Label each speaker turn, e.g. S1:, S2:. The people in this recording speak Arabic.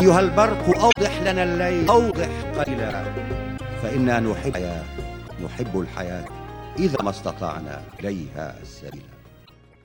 S1: أيها البرق أوضح لنا الليل، أوضح قليلا، فإنا نحب الحياة إذا ما استطعنا إليها السبيل.